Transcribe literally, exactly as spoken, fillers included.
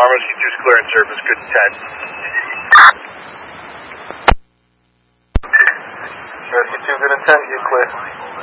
Rescue two's clear in service, good ten. Rescue two, good intent, you clear.